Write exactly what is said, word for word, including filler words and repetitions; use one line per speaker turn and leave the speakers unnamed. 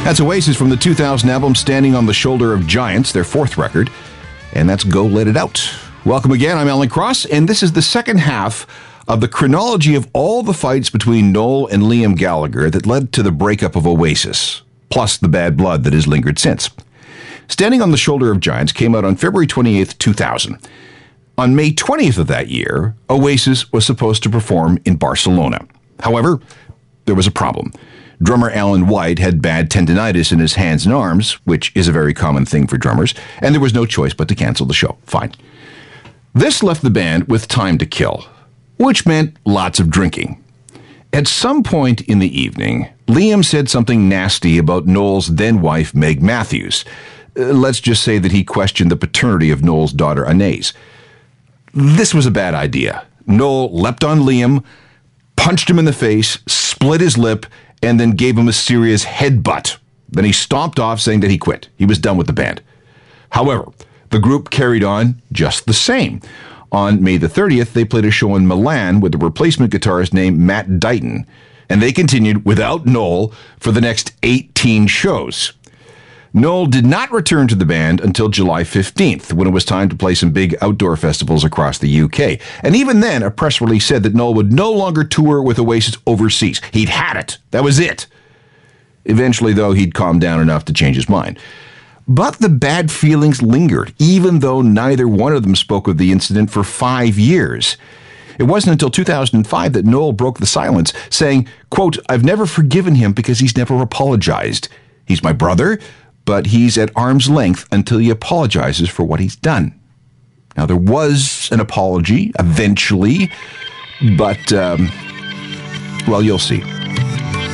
That's Oasis from the two thousand album Standing on the Shoulder of Giants, their fourth record. And that's Go Let It Out. Welcome again, I'm Alan Cross, and this is the second half of the chronology of all the fights between Noel and Liam Gallagher that led to the breakup of Oasis, plus the bad blood that has lingered since. Standing on the Shoulder of Giants came out on February twenty-eighth, two thousand. On May twentieth of that year, Oasis was supposed to perform in Barcelona. However, there was a problem. Drummer Alan White had bad tendinitis in his hands and arms, which is a very common thing for drummers, and there was no choice but to cancel the show. Fine. This left the band with time to kill, which meant lots of drinking. At some point in the evening, Liam said something nasty about Noel's then-wife, Meg Matthews. Uh, let's just say that he questioned the paternity of Noel's daughter, Anais. This was a bad idea. Noel leapt on Liam, punched him in the face, split his lip, and then gave him a serious headbutt. Then he stomped off, saying that he quit. He was done with the band. However, the group carried on just the same. On May the thirtieth, they played a show in Milan with a replacement guitarist named Matt Dighton, and they continued without Noel for the next eighteen shows. Noel did not return to the band until July fifteenth, when it was time to play some big outdoor festivals across the U K. And even then, a press release said that Noel would no longer tour with Oasis overseas. He'd had it. That was it. Eventually, though, he'd calmed down enough to change his mind. But the bad feelings lingered, even though neither one of them spoke of the incident for five years. It wasn't until two thousand five that Noel broke the silence, saying, quote, "I've never forgiven him because he's never apologized. He's my brother, but he's at arm's length until he apologizes for what he's done." Now, there was an apology, eventually, but, um, well, you'll see.